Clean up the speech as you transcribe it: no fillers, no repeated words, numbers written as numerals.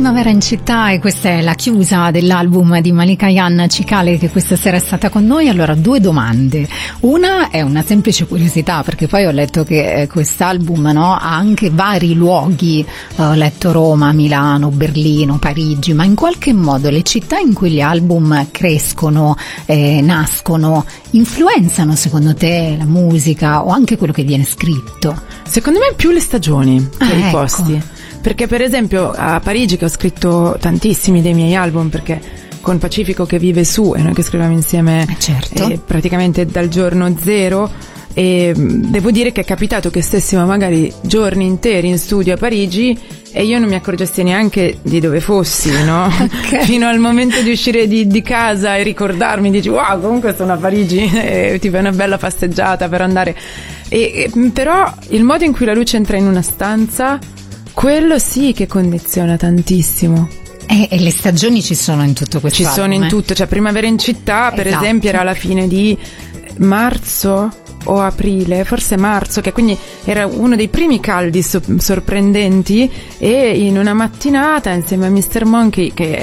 Primavera in città, e questa è la chiusa dell'album di Malika Ayane, Cicale, che questa sera è stata con noi. Allora, due domande. Una è una semplice curiosità, perché poi ho letto che quest'album, no, ha anche vari luoghi, ho letto Roma, Milano, Berlino, Parigi, ma in qualche modo le città in cui gli album crescono, nascono, influenzano secondo te la musica o anche quello che viene scritto? Secondo me più le stagioni che i ecco. posti. Perché per esempio a Parigi, che ho scritto tantissimi dei miei album, perché con Pacifico che vive su e noi che scriviamo insieme certo. Praticamente dal giorno zero, e devo dire che è capitato che stessimo magari giorni interi in studio a Parigi e io non mi accorgessi neanche di dove fossi, no? Okay. Fino al momento di uscire di casa e ricordarmi, dici wow, comunque sono a Parigi, e ti fai una bella passeggiata per andare, però il modo in cui la luce entra in una stanza, quello sì che condiziona tantissimo. E le stagioni ci sono in tutto questo Ci sono in tutto, cioè Primavera in città per esempio era alla fine di marzo o aprile, forse marzo, che quindi era uno dei primi caldi sorprendenti, e in una mattinata insieme a Mr. Monkey, che